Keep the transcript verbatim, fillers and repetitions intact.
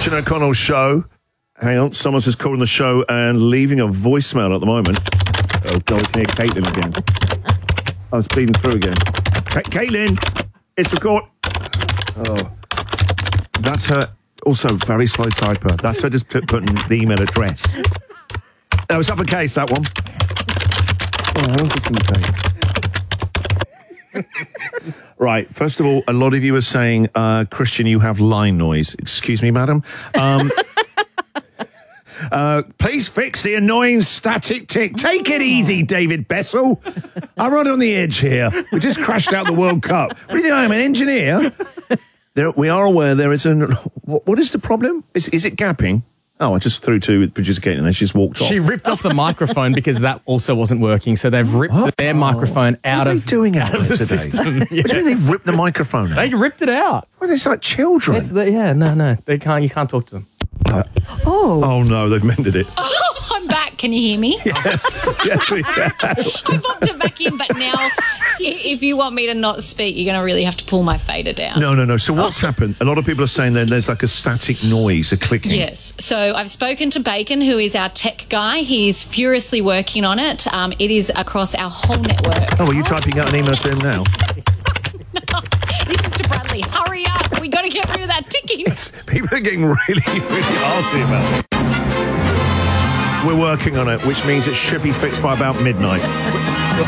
Christian O'Connell Show. Hang on, someone's just calling the show and leaving a voicemail at the moment. Oh, God, we can hear Caitlin again. I was bleeding through again. Ca- Caitlin, it's record. Oh, that's her. Also, very slow typer. That's her just put, putting the email address. That was uppercase, that one. Oh, how long's this going to take? Right, first of all, a lot of you are saying, uh, Christian, you have line noise. Excuse me, madam. Um, uh, please fix the annoying static tick. Take it easy, David Bessel. I'm right on the edge here. We just crashed out the World Cup. What do you think I am, an engineer? There, we are aware there is an... What, what is the problem? Is, is it gapping? Oh, I just threw to producer Kate and then she just walked off. She ripped off the microphone because that also wasn't working. So they've ripped what? their microphone out what are of, they doing out, out of the today? system. Yeah. What do you mean they've ripped the microphone out? They ripped it out. Well, it's like children. It's the, yeah, no, no. They can't. You can't talk to them. Uh, oh. Oh, no, they've mended it. Oh, I'm back. Can you hear me? Yes, yes, we can. I popped it back in, but now if you want me to not speak, you're going to really have to pull my fader down. No, no, no. So what's oh. happened? A lot of people are saying that there's like a static noise, a clicking. Yes. So I've spoken to Bacon, who is our tech guy. He's furiously working on it. Um, it is across our whole network. Oh, are you typing out an email to him now? No, this is to Bradley. Hurry up. We got to get rid of that ticking. It's, people are getting really, really arsy about it. We're working on it, which means it should be fixed by about midnight.